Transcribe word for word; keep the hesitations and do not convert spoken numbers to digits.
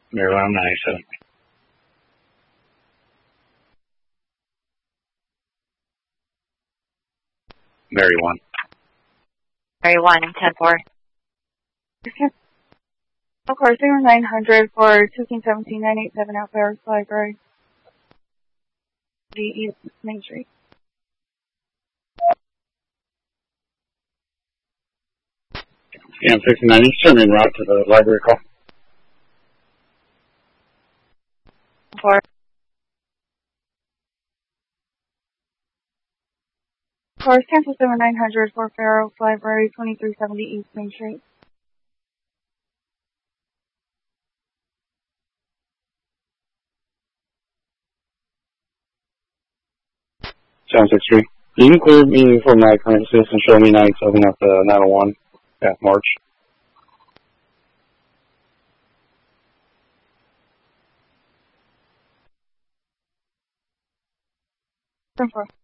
Maryland ninety-seven. Mary one. Mary one, ten four. Of course, they were nine hundred for two King seventeen nine eight seven out Paris Library. The East Main Street. C M sixty-nine Eastern en route to the library call. Four. Of course, cancel seven nine hundred for Fair Oaks Library, twenty-three seventy East Main Street. seven six three. You can clear me for my current citizen, show me ninety-seven at the nine oh one at March. ten four.